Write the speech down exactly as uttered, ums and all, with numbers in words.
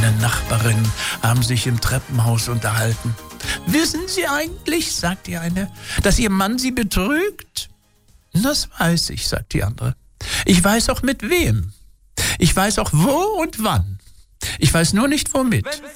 eine Nachbarin haben sich im Treppenhaus unterhalten. »Wissen Sie eigentlich«, sagt die eine, »dass Ihr Mann Sie betrügt?« »Das weiß ich«, sagt die andere. »Ich weiß auch mit wem. Ich weiß auch wo und wann. Ich weiß nur nicht womit.«